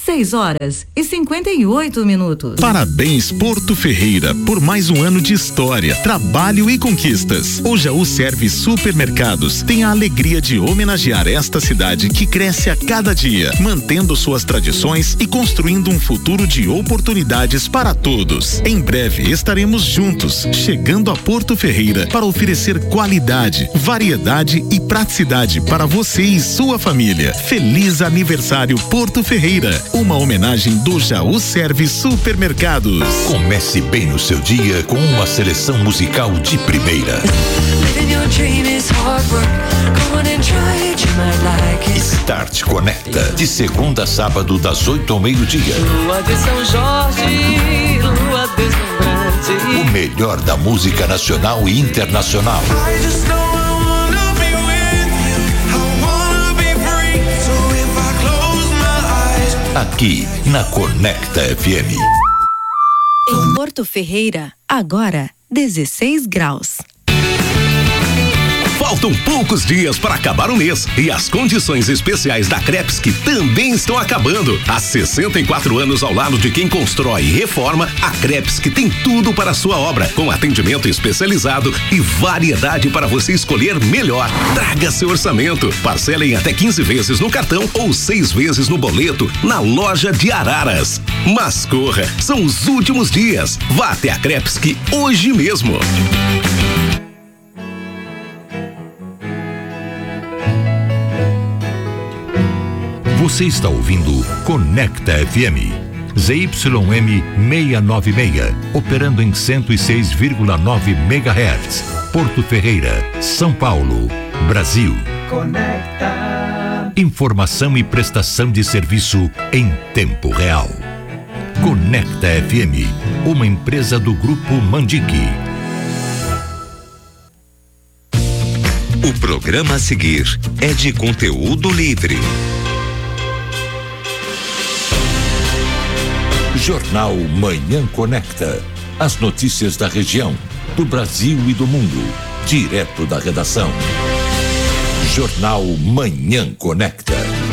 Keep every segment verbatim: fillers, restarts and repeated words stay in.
seis horas e cinquenta e oito minutos. Parabéns, Porto Ferreira, por mais um ano de história, trabalho e conquistas. O Jaú Serve Supermercados tem a alegria de homenagear esta cidade que cresce a cada dia, mantendo suas tradições e construindo um futuro de oportunidades para todos. Em breve estaremos juntos, chegando a Porto Ferreira para oferecer qualidade, variedade e praticidade para você e sua família. Feliz aniversário, Porto Ferreira. Uma homenagem do Jaú Serve Supermercados. Comece bem no seu dia com uma seleção musical de primeira. Start Conecta, de segunda a sábado, das oito ao meio-dia. Lua de São Jorge, lua deslumbrante. O melhor da música nacional e internacional. Aqui na Conecta F M. Em Porto Ferreira, agora dezesseis graus. Faltam poucos dias para acabar o mês e as condições especiais da Crepesky também estão acabando. Há sessenta e quatro anos ao lado de quem constrói e reforma, a Crepesky tem tudo para a sua obra, com atendimento especializado e variedade para você escolher melhor. Traga seu orçamento, parcela em até quinze vezes no cartão ou seis vezes no boleto na loja de Araras. Mas corra, são os últimos dias. Vá até a Crepesky hoje mesmo. Você está ouvindo Conecta F M, Z Y M seiscentos e noventa e seis, operando em cento e seis vírgula nove megahertz, Porto Ferreira, São Paulo, Brasil. Conecta. Informação e prestação de serviço em tempo real. Conecta F M, uma empresa do Grupo Mandique. O programa a seguir é de conteúdo livre. Jornal Manhã Conecta. As notícias da região, do Brasil e do mundo, direto da redação. Jornal Manhã Conecta.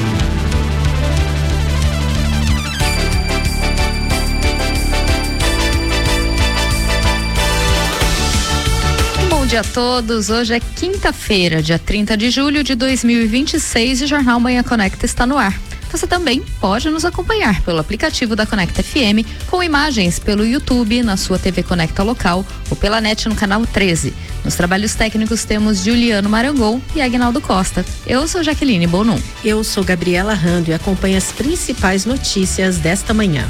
Bom dia a todos. Hoje é quinta-feira, dia trinta de julho de dois mil e vinte e seis, e o Jornal Manhã Conecta está no ar. Você também pode nos acompanhar pelo aplicativo da Conecta F M, com imagens pelo YouTube, na sua T V Conecta local ou pela net no canal treze. Nos trabalhos técnicos temos Juliano Marangol e Agnaldo Costa. Eu sou Jaqueline Bonum. Eu sou Gabriela Rando e acompanho as principais notícias desta manhã.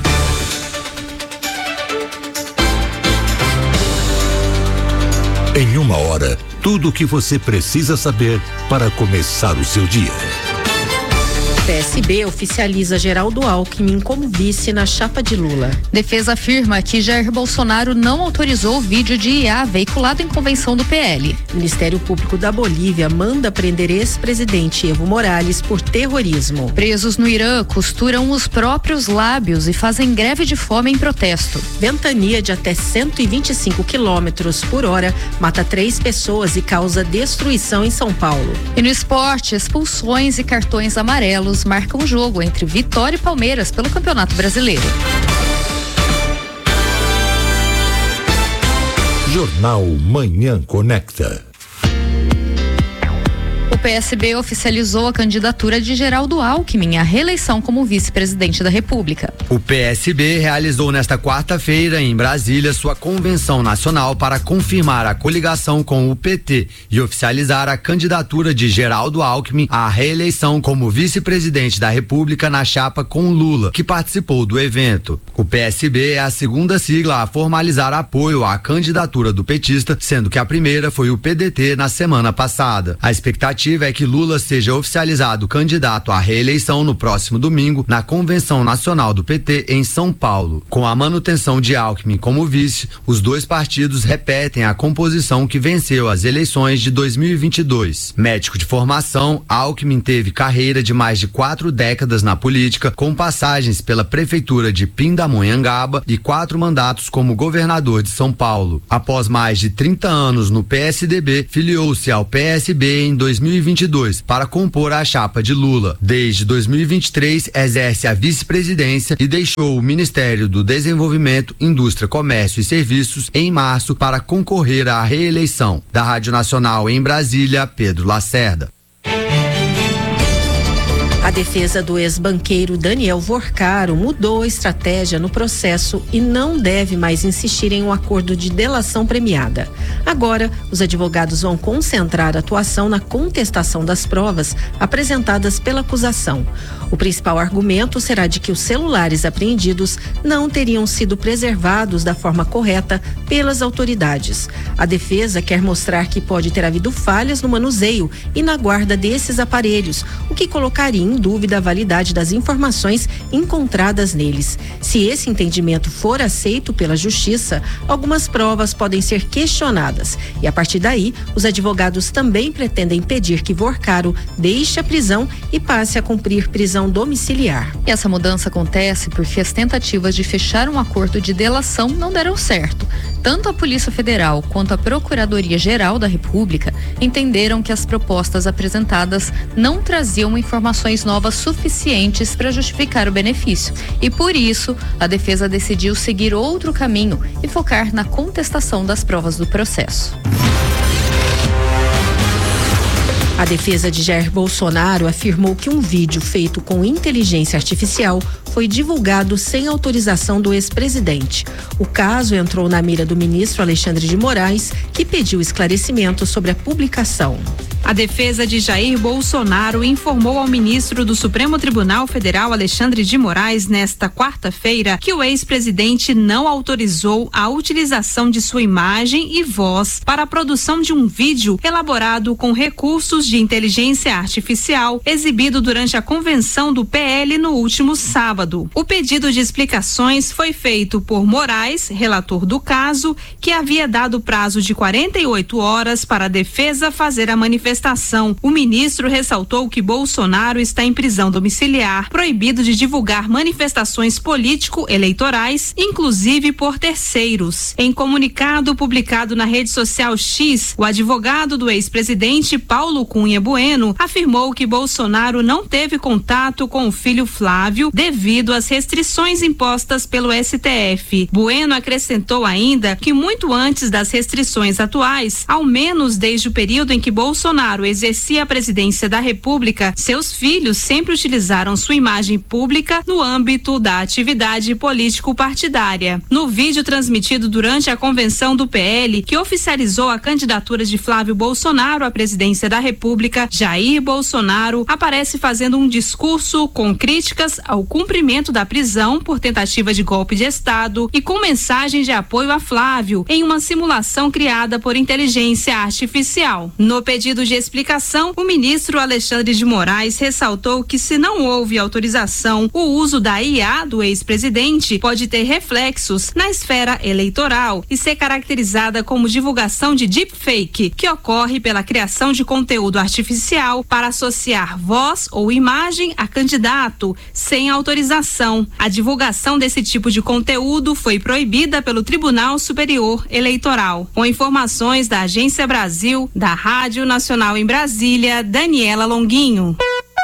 Em uma hora, tudo o que você precisa saber para começar o seu dia. P S B oficializa Geraldo Alckmin como vice na chapa de Lula. Defesa afirma que Jair Bolsonaro não autorizou o vídeo de I A veiculado em convenção do P L. Ministério Público da Bolívia manda prender ex-presidente Evo Morales por terrorismo. Presos no Irã costuram os próprios lábios e fazem greve de fome em protesto. Ventania de até cento e vinte e cinco quilômetros por hora mata três pessoas e causa destruição em São Paulo. E no esporte, expulsões e cartões amarelos marcam o jogo entre Vitória e Palmeiras pelo Campeonato Brasileiro. Jornal Manhã Conecta. O P S B oficializou a candidatura de Geraldo Alckmin à reeleição como vice-presidente da República. O P S B realizou nesta quarta-feira em Brasília sua convenção nacional para confirmar a coligação com o P T e oficializar a candidatura de Geraldo Alckmin à reeleição como vice-presidente da República na chapa com Lula, que participou do evento. O P S B é a segunda sigla a formalizar apoio à candidatura do petista, sendo que a primeira foi o P D T na semana passada. A expectativa é que Lula seja oficializado candidato à reeleição no próximo domingo na Convenção Nacional do P T em São Paulo. Com a manutenção de Alckmin como vice, os dois partidos repetem a composição que venceu as eleições de dois mil e vinte e dois. Médico de formação, Alckmin teve carreira de mais de quatro décadas na política, com passagens pela prefeitura de Pindamonhangaba e quatro mandatos como governador de São Paulo. Após mais de trinta anos no P S D B, filiou-se ao P S B em dois mil e vinte e dois para compor a chapa de Lula. Desde dois mil e vinte e três, exerce a vice-presidência e deixou o Ministério do Desenvolvimento, Indústria, Comércio e Serviços em março para concorrer à reeleição. Da Rádio Nacional em Brasília, Pedro Lacerda. A defesa do ex-banqueiro Daniel Vorcaro mudou a estratégia no processo e não deve mais insistir em um acordo de delação premiada. Agora, os advogados vão concentrar a atuação na contestação das provas apresentadas pela acusação. O principal argumento será de que os celulares apreendidos não teriam sido preservados da forma correta pelas autoridades. A defesa quer mostrar que pode ter havido falhas no manuseio e na guarda desses aparelhos, o que colocaria em dúvida a validade das informações encontradas neles. Se esse entendimento for aceito pela Justiça, algumas provas podem ser questionadas e, a partir daí, os advogados também pretendem pedir que Vorcaro deixe a prisão e passe a cumprir prisão domiciliar. E essa mudança acontece porque as tentativas de fechar um acordo de delação não deram certo. Tanto a Polícia Federal quanto a Procuradoria-Geral da República entenderam que as propostas apresentadas não traziam informações novas suficientes para justificar o benefício. E por isso, a defesa decidiu seguir outro caminho e focar na contestação das provas do processo. A defesa de Jair Bolsonaro afirmou que um vídeo feito com inteligência artificial foi divulgado sem autorização do ex-presidente. O caso entrou na mira do ministro Alexandre de Moraes, que pediu esclarecimento sobre a publicação. A defesa de Jair Bolsonaro informou ao ministro do Supremo Tribunal Federal, Alexandre de Moraes, nesta quarta-feira, que o ex-presidente não autorizou a utilização de sua imagem e voz para a produção de um vídeo elaborado com recursos de inteligência artificial, exibido durante a convenção do P L no último sábado. O pedido de explicações foi feito por Moraes, relator do caso, que havia dado prazo de quarenta e oito horas para a defesa fazer a manifestação. O ministro ressaltou que Bolsonaro está em prisão domiciliar, proibido de divulgar manifestações político-eleitorais, inclusive por terceiros. Em comunicado publicado na rede social X, o advogado do ex-presidente Paulo Cunha Bueno afirmou que Bolsonaro não teve contato com o filho Flávio devido às restrições impostas pelo S T F. Bueno acrescentou ainda que muito antes das restrições atuais, ao menos desde o período em que Bolsonaro exercia a presidência da República, seus filhos sempre utilizaram sua imagem pública no âmbito da atividade político-partidária. No vídeo transmitido durante a convenção do P L, que oficializou a candidatura de Flávio Bolsonaro à presidência da República, Jair Bolsonaro aparece fazendo um discurso com críticas ao cumprimento da prisão por tentativa de golpe de Estado e com mensagem de apoio a Flávio em uma simulação criada por inteligência artificial. No pedido de explicação, o ministro Alexandre de Moraes ressaltou que, se não houve autorização, o uso da I A do ex-presidente pode ter reflexos na esfera eleitoral e ser caracterizada como divulgação de deepfake, que ocorre pela criação de conteúdo artificial para associar voz ou imagem a candidato sem autorização. A divulgação desse tipo de conteúdo foi proibida pelo Tribunal Superior Eleitoral. Com informações da Agência Brasil, da Rádio Nacional em Brasília, Daniela Longuinho.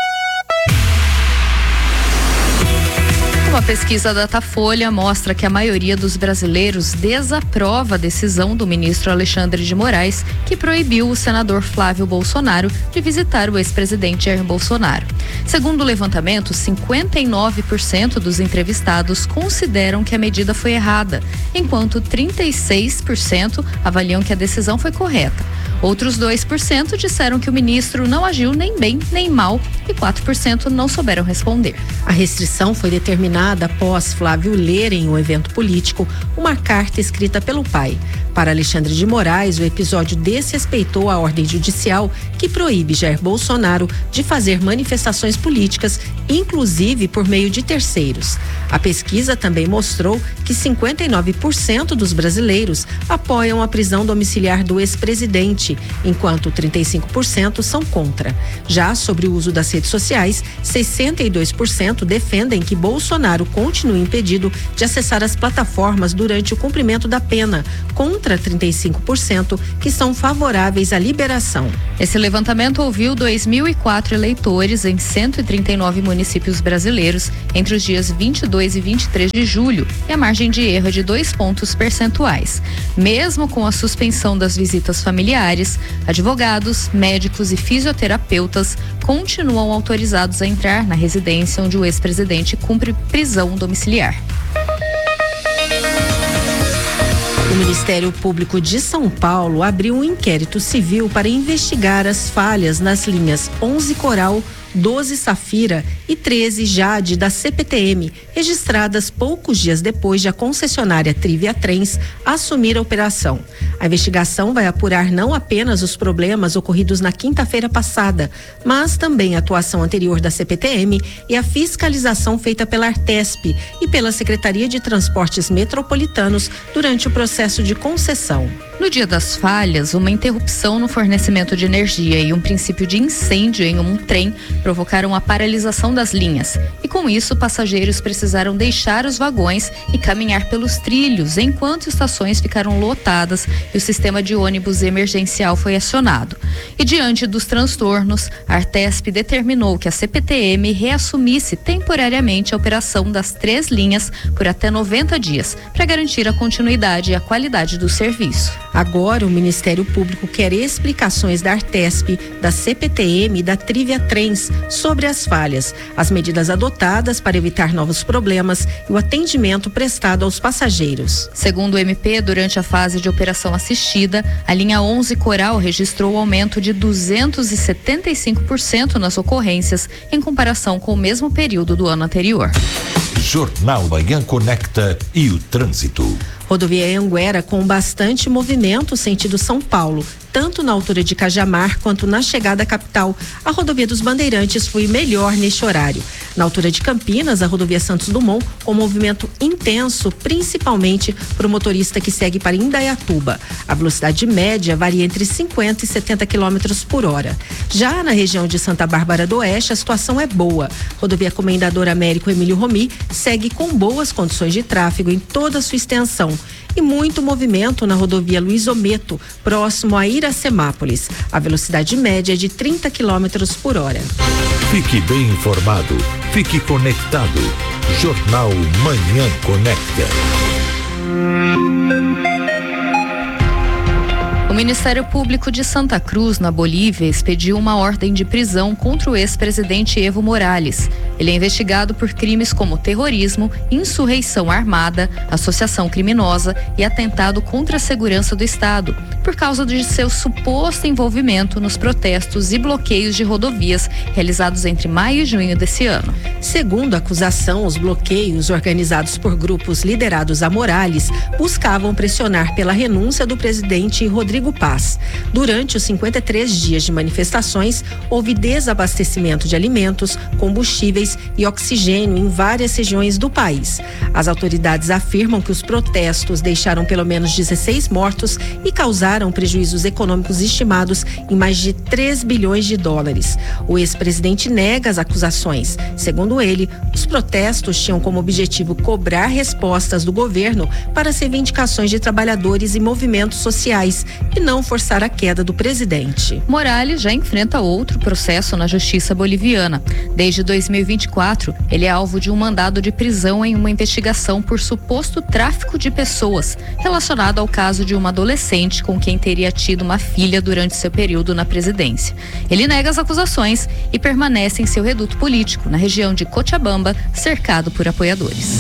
Uma pesquisa da Datafolha mostra que a maioria dos brasileiros desaprova a decisão do ministro Alexandre de Moraes, que proibiu o senador Flávio Bolsonaro de visitar o ex-presidente Jair Bolsonaro. Segundo o levantamento, cinquenta e nove por cento dos entrevistados consideram que a medida foi errada, enquanto trinta e seis por cento avaliam que a decisão foi correta. Outros dois por cento disseram que o ministro não agiu nem bem nem mal e quatro por cento não souberam responder. A restrição foi determinada após Flávio ler em um evento político uma carta escrita pelo pai. Para Alexandre de Moraes, o episódio desrespeitou a ordem judicial que proíbe Jair Bolsonaro de fazer manifestações políticas, inclusive por meio de terceiros. A pesquisa também mostrou que cinquenta e nove por cento dos brasileiros apoiam a prisão domiciliar do ex-presidente, enquanto trinta e cinco por cento são contra. Já sobre o uso das redes redes sociais, sessenta e dois por cento defendem que Bolsonaro continue impedido de acessar as plataformas durante o cumprimento da pena, contra trinta e cinco por cento que são favoráveis à liberação. Esse levantamento ouviu dois mil e quatro eleitores em cento e trinta e nove municípios brasileiros entre os dias vinte e dois e vinte e três de julho, e a margem de erro é de dois pontos percentuais. Mesmo com a suspensão das visitas familiares, advogados, médicos e fisioterapeutas continuam autorizados a entrar na residência onde o ex-presidente cumpre prisão domiciliar. O Ministério Público de São Paulo abriu um inquérito civil para investigar as falhas nas linhas onze Coral, doze Safira e treze Jade da C P T M, registradas poucos dias depois de a concessionária Trivia Trens assumir a operação. A investigação vai apurar não apenas os problemas ocorridos na quinta-feira passada, mas também a atuação anterior da C P T M e a fiscalização feita pela Artesp e pela Secretaria de Transportes Metropolitanos durante o processo de concessão. No dia das falhas, uma interrupção no fornecimento de energia e um princípio de incêndio em um trem provocaram a paralisação das linhas. E com isso, passageiros precisaram deixar os vagões e caminhar pelos trilhos, enquanto estações ficaram lotadas e o sistema de ônibus emergencial foi acionado. E diante dos transtornos, a Artesp determinou que a C P T M reassumisse temporariamente a operação das três linhas por até noventa dias, para garantir a continuidade e a qualidade do serviço. Agora, o Ministério Público quer explicações da Artesp, da C P T M e da Trivia Trens sobre as falhas, as medidas adotadas para evitar novos problemas e o atendimento prestado aos passageiros. Segundo o M P, durante a fase de operação assistida, a linha onze Coral registrou aumento de duzentos e setenta e cinco por cento nas ocorrências em comparação com o mesmo período do ano anterior. Jornal Manhã Conecta e o trânsito. Rodovia Anhanguera com bastante movimento sentido São Paulo, tanto na altura de Cajamar quanto na chegada à capital. A rodovia dos Bandeirantes foi melhor neste horário. Na altura de Campinas, a rodovia Santos Dumont com movimento intenso, principalmente para o motorista que segue para Indaiatuba. A velocidade média varia entre cinquenta e setenta quilômetros por hora. Já na região de Santa Bárbara do Oeste, a situação é boa. Rodovia Comendador Américo Emílio Romi segue com boas condições de tráfego em toda a sua extensão. E muito movimento na rodovia Luiz Ometo, próximo a Iracemápolis. A velocidade média é de trinta quilômetros por hora. Fique bem informado, fique conectado. Jornal Manhã Conecta. O Ministério Público de Santa Cruz, na Bolívia, expediu uma ordem de prisão contra o ex-presidente Evo Morales. Ele é investigado por crimes como terrorismo, insurreição armada, associação criminosa e atentado contra a segurança do Estado, por causa de seu suposto envolvimento nos protestos e bloqueios de rodovias realizados entre maio e junho desse ano. Segundo a acusação, os bloqueios organizados por grupos liderados a Morales buscavam pressionar pela renúncia do presidente Rodrigo Paz. Durante os cinquenta e três dias de manifestações, houve desabastecimento de alimentos, combustíveis e oxigênio em várias regiões do país. As autoridades afirmam que os protestos deixaram pelo menos dezesseis mortos e causaram prejuízos econômicos estimados em mais de três bilhões de dólares. O ex-presidente nega as acusações. Segundo ele, os protestos tinham como objetivo cobrar respostas do governo para as reivindicações de trabalhadores e movimentos sociais e não forçar a queda do presidente. Morales já enfrenta outro processo na justiça boliviana. Desde dois mil e vinte e quatro, ele é alvo de um mandado de prisão em uma investigação por suposto tráfico de pessoas, relacionado ao caso de uma adolescente com quem teria tido uma filha durante seu período na presidência. Ele nega as acusações e permanece em seu reduto político, na região de Cochabamba, cercado por apoiadores.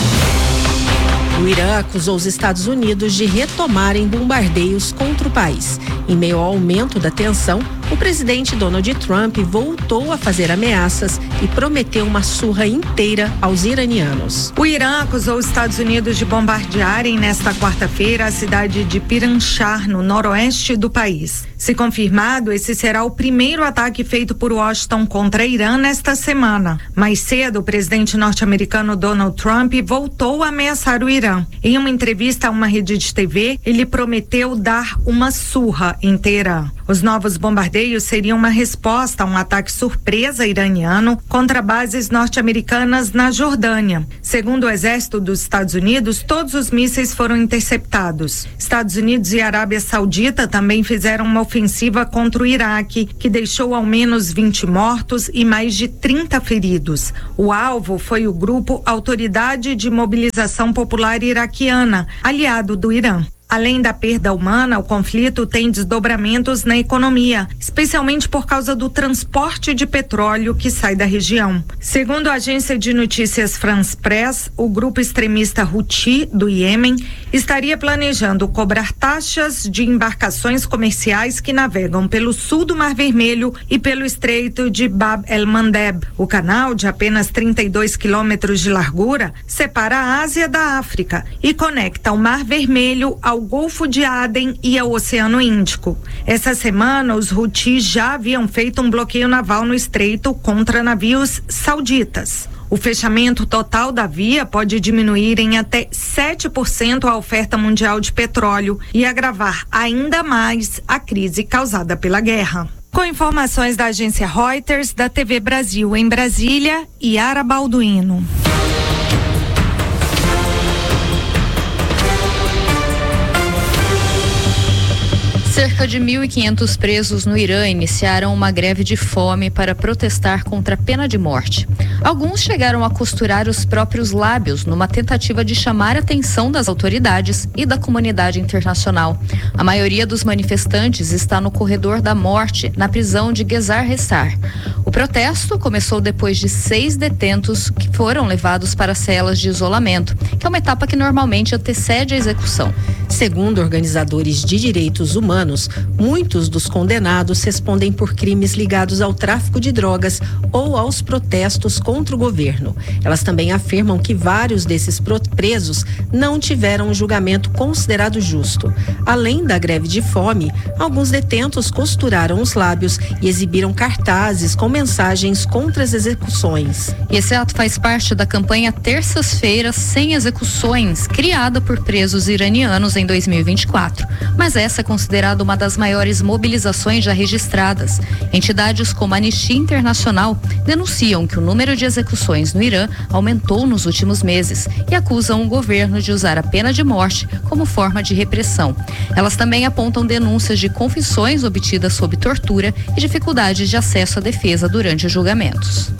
O Irã acusou os Estados Unidos de retomarem bombardeios contra o país. Em meio ao aumento da tensão, o presidente Donald Trump voltou a fazer ameaças e prometeu uma surra inteira aos iranianos. O Irã acusou os Estados Unidos de bombardearem nesta quarta-feira a cidade de Piranchar, no noroeste do país. Se confirmado, esse será o primeiro ataque feito por Washington contra Irã nesta semana. Mais cedo, o presidente norte-americano Donald Trump voltou a ameaçar o Irã. Em uma entrevista a uma rede de T V, ele prometeu dar uma surra em Teherã. Os novos bombardeios seriam uma resposta a um ataque surpresa iraniano contra bases norte-americanas na Jordânia. Segundo o exército dos Estados Unidos, todos os mísseis foram interceptados. Estados Unidos e Arábia Saudita também fizeram uma ofensiva contra o Iraque, que deixou ao menos vinte mortos e mais de trinta feridos. O alvo foi o grupo Autoridade de Mobilização Popular Iraquiana, aliado do Irã. Além da perda humana, o conflito tem desdobramentos na economia, especialmente por causa do transporte de petróleo que sai da região. Segundo a agência de notícias France Press, o grupo extremista Houthi do Iêmen estaria planejando cobrar taxas de embarcações comerciais que navegam pelo sul do Mar Vermelho e pelo estreito de Bab el-Mandeb. O canal, de apenas trinta e dois quilômetros de largura, separa a Ásia da África e conecta o Mar Vermelho ao Golfo de Aden e ao Oceano Índico. Essa semana, os Houthis já haviam feito um bloqueio naval no estreito contra navios sauditas. O fechamento total da via pode diminuir em até sete por cento a oferta mundial de petróleo e agravar ainda mais a crise causada pela guerra. Com informações da agência Reuters, da T V Brasil em Brasília, Yara Balduino. Cerca de mil e quinhentos presos no Irã iniciaram uma greve de fome para protestar contra a pena de morte. Alguns chegaram a costurar os próprios lábios numa tentativa de chamar a atenção das autoridades e da comunidade internacional. A maioria dos manifestantes está no corredor da morte, na prisão de Ghezar Hessar. O protesto começou depois de seis detentos que foram levados para celas de isolamento, que é uma etapa que normalmente antecede a execução. Segundo organizadores de direitos humanos, muitos dos condenados respondem por crimes ligados ao tráfico de drogas ou aos protestos contra o governo. Elas também afirmam que vários desses presos não tiveram um julgamento considerado justo. Além da greve de fome, alguns detentos costuraram os lábios e exibiram cartazes com mensagens contra as execuções. E esse ato faz parte da campanha Terças-feiras Sem Execuções, criada por presos iranianos em dois mil e vinte e quatro. Mas essa é considerada uma das maiores mobilizações já registradas. Entidades como a Anistia Internacional denunciam que o número de execuções no Irã aumentou nos últimos meses e acusam o governo de usar a pena de morte como forma de repressão. Elas também apontam denúncias de confissões obtidas sob tortura e dificuldades de acesso à defesa durante os julgamentos.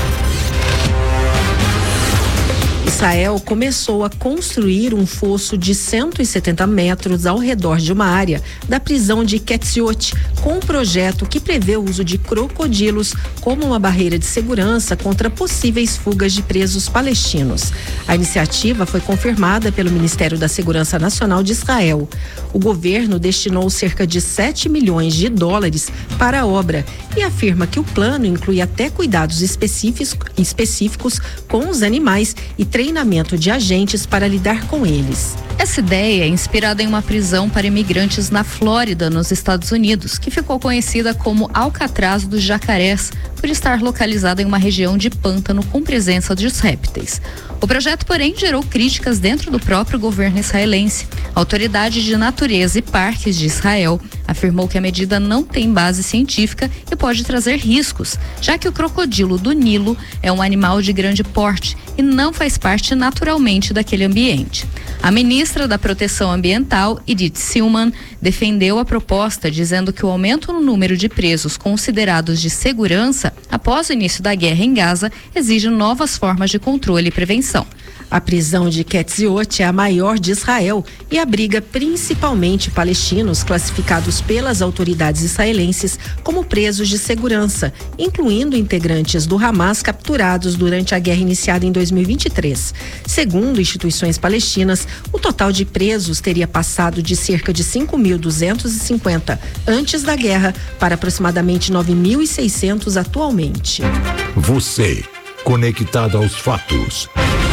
Israel começou a construir um fosso de cento e setenta metros ao redor de uma área da prisão de Ketziot, com um projeto que prevê o uso de crocodilos como uma barreira de segurança contra possíveis fugas de presos palestinos. A iniciativa foi confirmada pelo Ministério da Segurança Nacional de Israel. O governo destinou cerca de sete milhões de dólares para a obra e afirma que o plano inclui até cuidados específicos, específicos com os animais e treinamento de agentes para lidar com eles. Essa ideia é inspirada em uma prisão para imigrantes na Flórida, nos Estados Unidos, que ficou conhecida como Alcatraz dos Jacarés, por estar localizada em uma região de pântano com presença dos répteis. O projeto, porém, gerou críticas dentro do próprio governo israelense. A Autoridade de Natureza e Parques de Israel afirmou que a medida não tem base científica e pode trazer riscos, já que o crocodilo do Nilo é um animal de grande porte e não faz parte naturalmente daquele ambiente. A ministra da Proteção Ambiental, Idit Silman, defendeu a proposta, dizendo que o aumento no número de presos considerados de segurança após o início da guerra em Gaza exige novas formas de controle e prevenção. A prisão de Ketziot é a maior de Israel e abriga principalmente palestinos classificados pelas autoridades israelenses como presos de segurança, incluindo integrantes do Hamas capturados durante a guerra iniciada em dois mil e vinte e três. Segundo instituições palestinas, o total de presos teria passado de cerca de cinco mil duzentos e cinquenta antes da guerra para aproximadamente nove mil e seiscentos atualmente. Você, conectado aos fatos.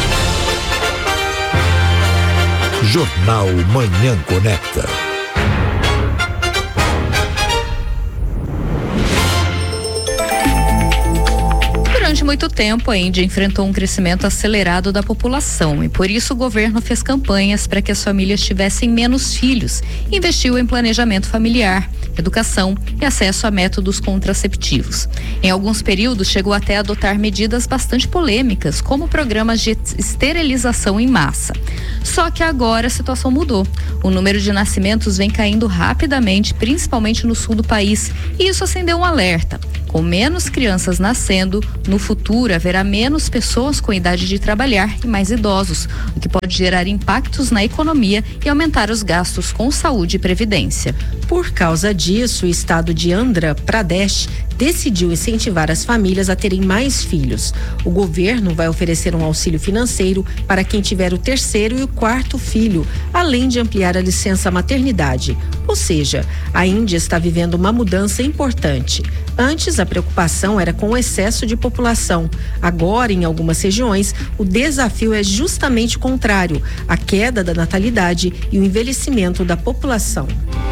Jornal Manhã Conecta. Durante muito tempo, a Índia enfrentou um crescimento acelerado da população e por isso o governo fez campanhas para que as famílias tivessem menos filhos e investiu em planejamento familiar. educação e acesso a métodos contraceptivos. Em alguns períodos, chegou até a adotar medidas bastante polêmicas, como programas de esterilização em massa. Só que agora a situação mudou. O número de nascimentos vem caindo rapidamente, principalmente no sul do país, e isso acendeu um alerta. Com menos crianças nascendo, no futuro haverá menos pessoas com idade de trabalhar e mais idosos, o que pode gerar impactos na economia e aumentar os gastos com saúde e previdência. Por causa disso, o estado de Andhra Pradesh decidiu incentivar as famílias a terem mais filhos. O governo vai oferecer um auxílio financeiro para quem tiver o terceiro e o quarto filho, além de ampliar a licença maternidade. Ou seja, a Índia está vivendo uma mudança importante. Antes, a preocupação era com o excesso de população. Agora, em algumas regiões, o desafio é justamente o contrário: a queda da natalidade e o envelhecimento da população.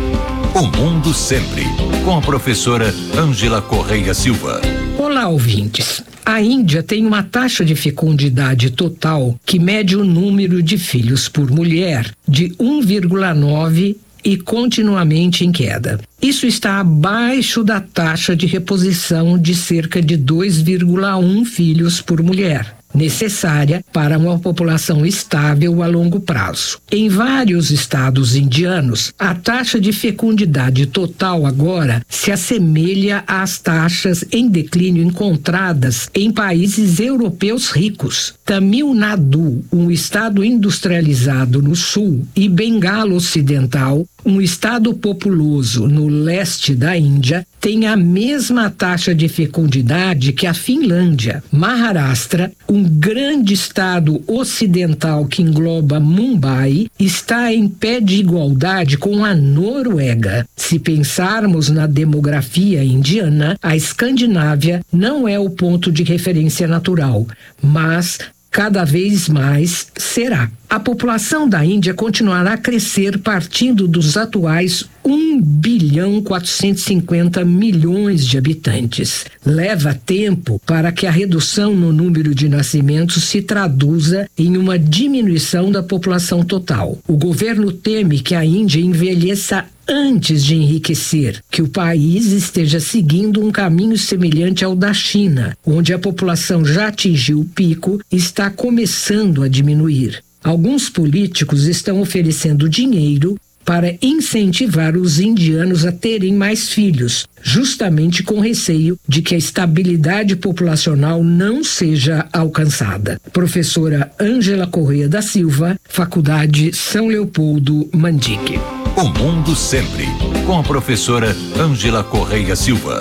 O Mundo Sempre, com a professora Ângela Correia Silva. Olá, ouvintes. A Índia tem uma taxa de fecundidade total que mede o número de filhos por mulher de um vírgula nove e continuamente em queda. Isso está abaixo da taxa de reposição de cerca de dois vírgula um filhos por mulher, necessária para uma população estável a longo prazo. Em vários estados indianos, a taxa de fecundidade total agora se assemelha às taxas em declínio encontradas em países europeus ricos. Tamil Nadu, um estado industrializado no sul, e Bengala Ocidental, um estado populoso no leste da Índia, tem a mesma taxa de fecundidade que a Finlândia. Maharashtra, um grande estado ocidental que engloba Mumbai, está em pé de igualdade com a Noruega. Se pensarmos na demografia indiana, a Escandinávia não é o ponto de referência natural, mas cada vez mais será. A população da Índia continuará a crescer partindo dos atuais um bilhão quatrocentos e cinquenta milhões de habitantes. Leva tempo para que a redução no número de nascimentos se traduza em uma diminuição da população total. O governo teme que a Índia envelheça antes de enriquecer, que o país esteja seguindo um caminho semelhante ao da China, onde a população já atingiu o pico e está começando a diminuir. Alguns políticos estão oferecendo dinheiro para incentivar os indianos a terem mais filhos, justamente com receio de que a estabilidade populacional não seja alcançada. Professora Ângela Correia da Silva, Faculdade São Leopoldo Mandique. O Mundo Sempre, com a professora Ângela Correia Silva.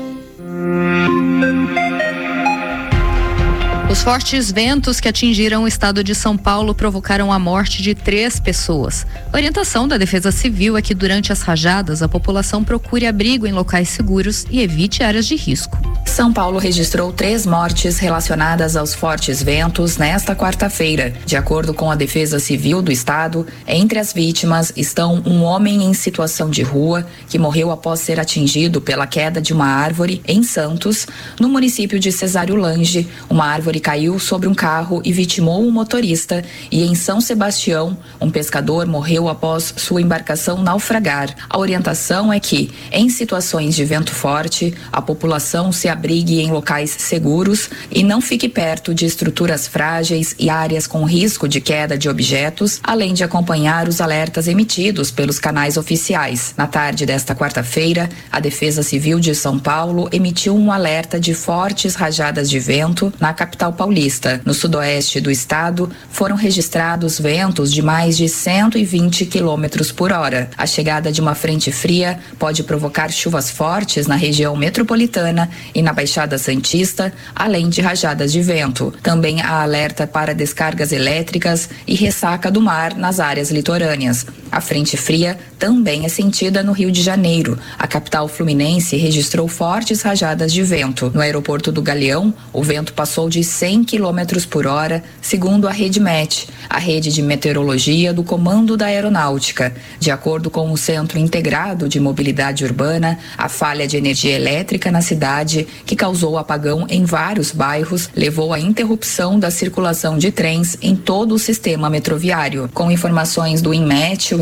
Os fortes ventos que atingiram o estado de São Paulo provocaram a morte de três pessoas. A orientação da Defesa Civil é que durante as rajadas a população procure abrigo em locais seguros e evite áreas de risco. São Paulo registrou três mortes relacionadas aos fortes ventos nesta quarta-feira. De acordo com a Defesa Civil do estado, entre as vítimas estão um homem em situação de rua que morreu após ser atingido pela queda de uma árvore em Santos, no município de Cesário Lange. Uma árvore caiu sobre um carro e vitimou um motorista, e em São Sebastião, um pescador morreu após sua embarcação naufragar. A orientação é que, em situações de vento forte, a população se abrigue em locais seguros e não fique perto de estruturas frágeis e áreas com risco de queda de objetos, além de acompanhar os alertas emitidos pelos canais oficiais. Na tarde desta quarta-feira, a Defesa Civil de São Paulo emitiu um alerta de fortes rajadas de vento na capital paulista. No sudoeste do estado, foram registrados ventos de mais de cento e vinte quilômetros por hora. A chegada de uma frente fria pode provocar chuvas fortes na região metropolitana e na Baixada Santista, além de rajadas de vento. Também há alerta para descargas elétricas e ressaca do mar nas áreas litorâneas. A frente fria também é sentida no Rio de Janeiro. A capital fluminense registrou fortes rajadas de vento. No aeroporto do Galeão, o vento passou de cem quilômetros por hora, segundo a REDMET, a rede de meteorologia do Comando da Aeronáutica. De acordo com o Centro Integrado de Mobilidade Urbana, a falha de energia elétrica na cidade, que causou apagão em vários bairros, levou à interrupção da circulação de trens em todo o sistema metroviário. Com informações do INMET, o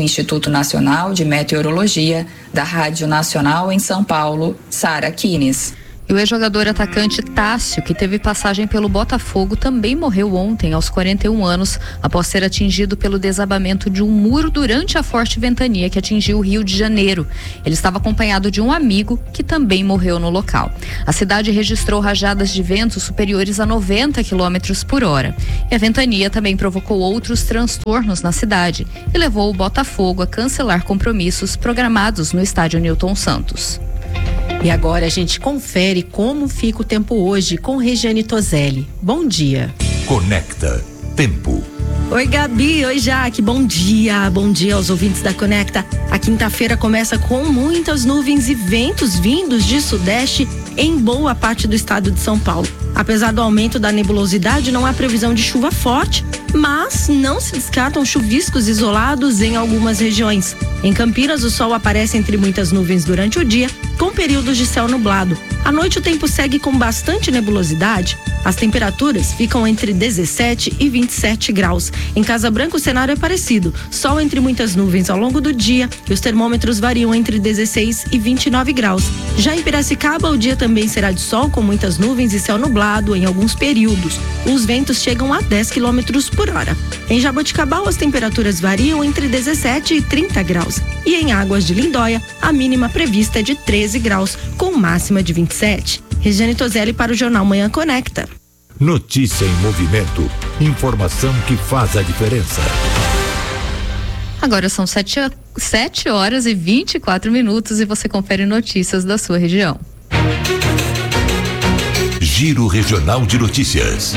Instituto Nacional de Meteorologia, da Rádio Nacional em São Paulo, Sara Kines. E o ex-jogador atacante Tássio, que teve passagem pelo Botafogo, também morreu ontem, aos quarenta e um anos, após ser atingido pelo desabamento de um muro durante a forte ventania que atingiu o Rio de Janeiro. Ele estava acompanhado de um amigo que também morreu no local. A cidade registrou rajadas de ventos superiores a noventa quilômetros por hora. E a ventania também provocou outros transtornos na cidade e levou o Botafogo a cancelar compromissos programados no estádio Newton Santos. E agora a gente confere como fica o tempo hoje com Regiane Toselli. Bom dia. Conecta Tempo. Oi, Gabi. Oi, Jaque. Bom dia. Bom dia aos ouvintes da Conecta. A quinta-feira começa com muitas nuvens e ventos vindos de sudeste em boa parte do estado de São Paulo. Apesar do aumento da nebulosidade, não há previsão de chuva forte, mas não se descartam chuviscos isolados em algumas regiões. Em Campinas, o sol aparece entre muitas nuvens durante o dia, com períodos de céu nublado. À noite, o tempo segue com bastante nebulosidade. As temperaturas ficam entre dezessete e vinte e sete graus. Em Casa Branca, o cenário é parecido. Sol entre muitas nuvens ao longo do dia e os termômetros variam entre dezesseis e vinte e nove graus. Já em Piracicaba, o dia também será de sol com muitas nuvens e céu nublado em alguns períodos. Os ventos chegam a dez quilômetros por hora. Em Jaboticabal, as temperaturas variam entre dezessete e trinta graus. E em Águas de Lindóia, a mínima prevista é de treze graus, com máxima de vinte e sete. Regiane Toselli para o Jornal Manhã Conecta. Notícia em movimento. Informação que faz a diferença. Agora são sete, sete horas e vinte e quatro minutos e você confere notícias da sua região. Giro Regional de Notícias.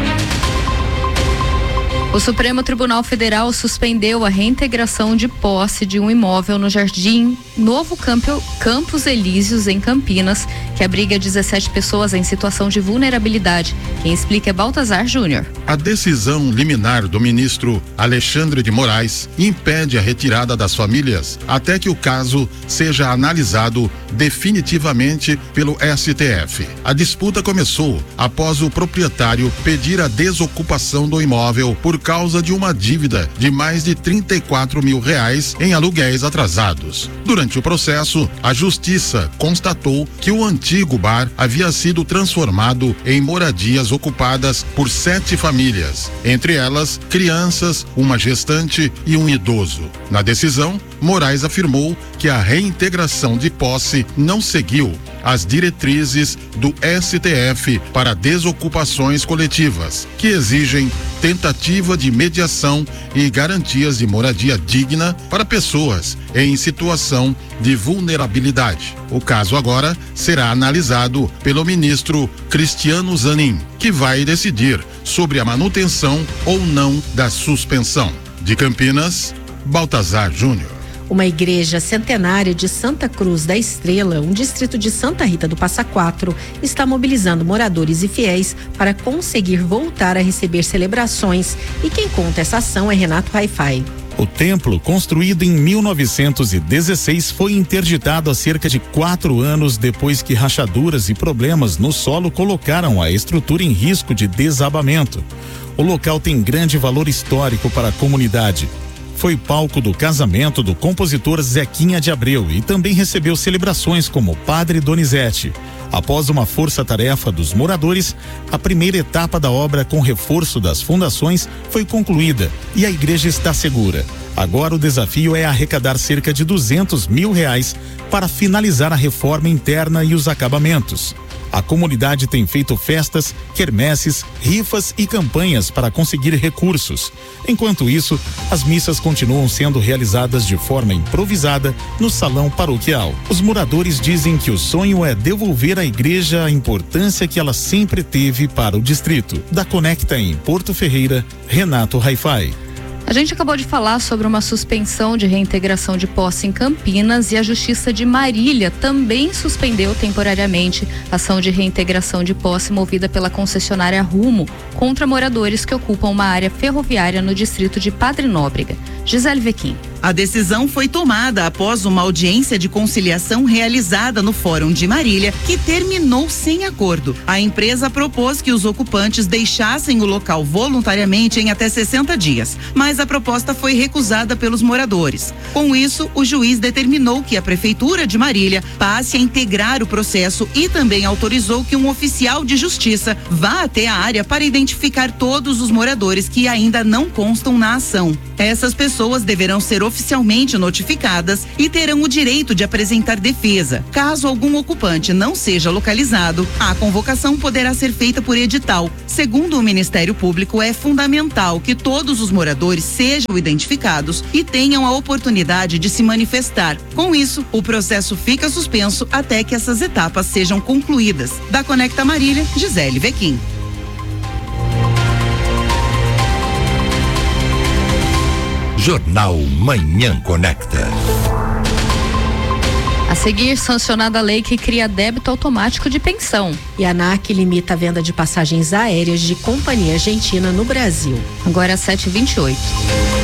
O Supremo Tribunal Federal suspendeu a reintegração de posse de um imóvel no Jardim Novo Campo, Campos Elíseos, em Campinas, que abriga dezessete pessoas em situação de vulnerabilidade. Quem explica é Baltazar Júnior. A decisão liminar do ministro Alexandre de Moraes impede a retirada das famílias até que o caso seja analisado definitivamente pelo S T F. A disputa começou após o proprietário pedir a desocupação do imóvel por causa de uma dívida de mais de trinta e quatro mil reais em aluguéis atrasados. Durante o processo, a justiça constatou que o antigo bar havia sido transformado em moradias ocupadas por sete famílias, entre elas crianças, uma gestante e um idoso. Na decisão, Moraes afirmou que a reintegração de posse não seguiu as diretrizes do S T F para desocupações coletivas, que exigem tentativa de mediação e garantias de moradia digna para pessoas em situação de vulnerabilidade. O caso agora será analisado pelo ministro Cristiano Zanin, que vai decidir sobre a manutenção ou não da suspensão. De Campinas, Baltazar Júnior. Uma igreja centenária de Santa Cruz da Estrela, um distrito de Santa Rita do Passa Quatro, está mobilizando moradores e fiéis para conseguir voltar a receber celebrações. E quem conta essa ação é Renato Haifai. O templo, construído em mil novecentos e dezesseis, foi interditado há cerca de quatro anos depois que rachaduras e problemas no solo colocaram a estrutura em risco de desabamento. O local tem grande valor histórico para a comunidade. Foi palco do casamento do compositor Zequinha de Abreu e também recebeu celebrações como Padre Donizete. Após uma força-tarefa dos moradores, a primeira etapa da obra com reforço das fundações foi concluída e a igreja está segura. Agora o desafio é arrecadar cerca de duzentos mil reais para finalizar a reforma interna e os acabamentos. A comunidade tem feito festas, quermesses, rifas e campanhas para conseguir recursos. Enquanto isso, as missas continuam sendo realizadas de forma improvisada no salão paroquial. Os moradores dizem que o sonho é devolver à igreja a importância que ela sempre teve para o distrito. Da Conecta em Porto Ferreira, Renato Haifai. A gente acabou de falar sobre uma suspensão de reintegração de posse em Campinas e a Justiça de Marília também suspendeu temporariamente a ação de reintegração de posse movida pela concessionária Rumo contra moradores que ocupam uma área ferroviária no distrito de Padre Nóbrega. Gisele Vequim. A decisão foi tomada após uma audiência de conciliação realizada no Fórum de Marília, que terminou sem acordo. A empresa propôs que os ocupantes deixassem o local voluntariamente em até sessenta dias, mas a proposta foi recusada pelos moradores. Com isso, o juiz determinou que a Prefeitura de Marília passe a integrar o processo e também autorizou que um oficial de justiça vá até a área para identificar todos os moradores que ainda não constam na ação. Essas pessoas deverão ser oficialmente notificadas e terão o direito de apresentar defesa. Caso algum ocupante não seja localizado, a convocação poderá ser feita por edital. Segundo o Ministério Público, é fundamental que todos os moradores sejam identificados e tenham a oportunidade de se manifestar. Com isso, o processo fica suspenso até que essas etapas sejam concluídas. Da Conecta Marília, Gisele Vequim. Jornal Manhã Conecta. A seguir, sancionada a lei que cria débito automático de pensão. E a ANAC limita a venda de passagens aéreas de companhia argentina no Brasil. Agora é sete e vinte e oito.